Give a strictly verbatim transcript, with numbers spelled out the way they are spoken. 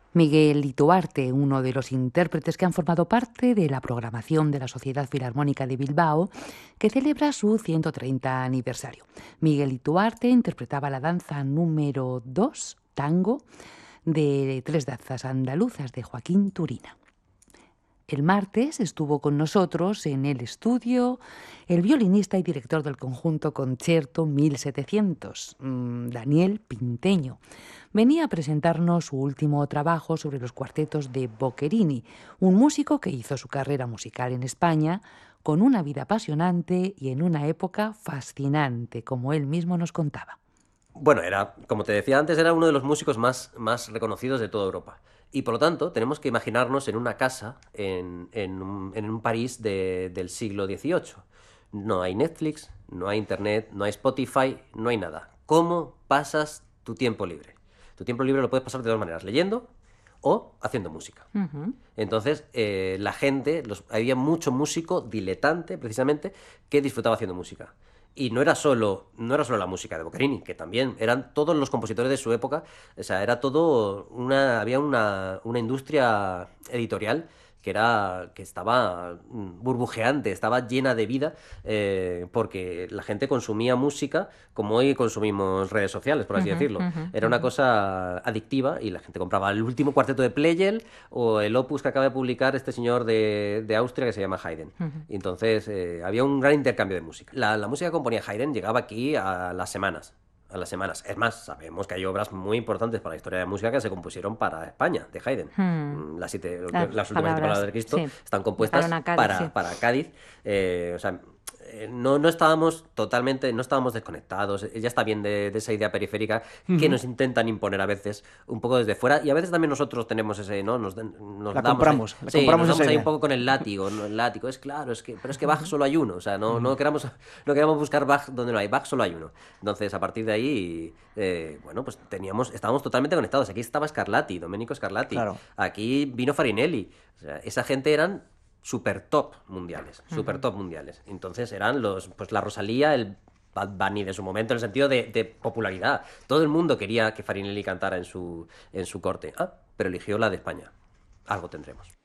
Miguel Ituarte, uno de los intérpretes que han formado parte de la programación de la Sociedad Filarmónica de Bilbao, que celebra su ciento treinta aniversario. Miguel Ituarte interpretaba la danza número dos, tango, de Tres danzas andaluzas de Joaquín Turina. El martes estuvo con nosotros en el estudio el violinista y director del conjunto Concerto mil setecientos, Daniel Pinteño. Venía a presentarnos su último trabajo sobre los cuartetos de Boccherini, un músico que hizo su carrera musical en España con una vida apasionante y en una época fascinante, como él mismo nos contaba. Bueno, era, como te decía antes, era uno de los músicos más, más reconocidos de toda Europa. Y por lo tanto, tenemos que imaginarnos en una casa en, en, un, en un París de, del siglo dieciocho. No hay Netflix, no hay Internet, no hay Spotify, no hay nada. ¿Cómo pasas tu tiempo libre? Tu tiempo libre lo puedes pasar de dos maneras, leyendo o haciendo música. Uh-huh. Entonces, eh, la gente, los, había mucho músico diletante, precisamente, que disfrutaba haciendo música. Y no era solo, no era solo la música de Boccherini, que también eran todos los compositores de su época. O sea, era todo una, había una, una industria editorial que era, que estaba burbujeante, estaba llena de vida, eh, porque la gente consumía música como hoy consumimos redes sociales, por así Uh-huh, decirlo. uh-huh, Era una uh-huh. cosa adictiva y la gente compraba el último cuarteto de Pleyel o el opus que acaba de publicar este señor de, de Austria que se llama Haydn. Uh-huh. Y entonces eh, había un gran intercambio de música. La, la música que componía Haydn llegaba aquí a las semanas. A las semanas. Es más, sabemos que hay obras muy importantes para la historia de la música que se compusieron para España, de Haydn. Hmm. Las, siete, Las las últimas siete palabras, palabras de Cristo sí, están compuestas llegaron a Cádiz, para, sí. para Cádiz. Eh, o sea, eh, no, no estábamos totalmente, no estábamos desconectados. Ya está bien de, de esa idea periférica que Uh-huh. nos intentan imponer a veces un poco desde fuera, y a veces también nosotros tenemos ese, ¿no? Nos, nos La damos compramos, ahí, la sí, compramos nos damos esa ahí idea. un poco con el látigo, ¿no? El látigo, es claro, es que, pero es que Bach Uh-huh. solo hay uno, o sea, no, no queramos, no queramos buscar Bach donde no hay, Bach solo hay uno. Entonces, a partir de ahí, eh, bueno, pues teníamos, estábamos totalmente conectados. Aquí estaba Scarlatti, Domenico Scarlatti, Claro. aquí vino Farinelli, o sea, esa gente eran super top mundiales, super Uh-huh. top mundiales. Entonces eran los, pues la Rosalía, el Bad Bunny de su momento, en el sentido de, de popularidad. Todo el mundo quería que Farinelli cantara en su, en su corte. Ah, pero eligió la de España. Algo tendremos.